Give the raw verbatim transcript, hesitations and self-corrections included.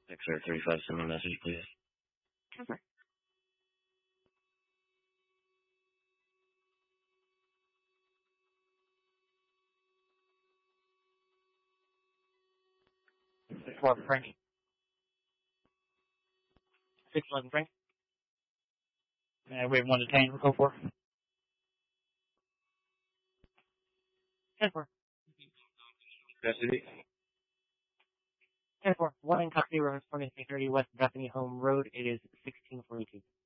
X R thirty-five, send me a message, please. Sure. Six eleven Frank. Six eleven Frank. Uh, we have one to ten. Go for. Ten four. Custody. Ten four. One in Coxsey Road, twenty-three thirty West Bethany Home Road. It is sixteen forty-two.